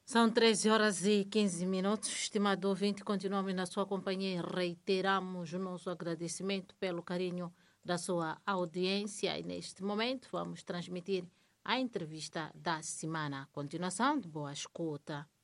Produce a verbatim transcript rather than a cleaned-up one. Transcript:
São treze horas e quinze minutos. Estimado ouvinte, continuamos na sua companhia e reiteramos o nosso agradecimento pelo carinho da sua audiência. E neste momento vamos transmitir a entrevista da semana. Continuação de boa escuta.